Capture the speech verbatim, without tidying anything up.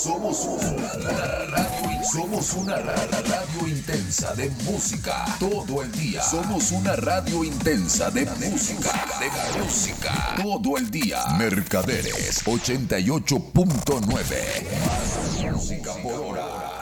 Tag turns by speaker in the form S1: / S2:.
S1: Somos una radio, somos una radio intensa de música todo el día. Somos una radio intensa de música, de música todo el día. Mercaderes ochenta y ocho punto nueve. Más música por hora.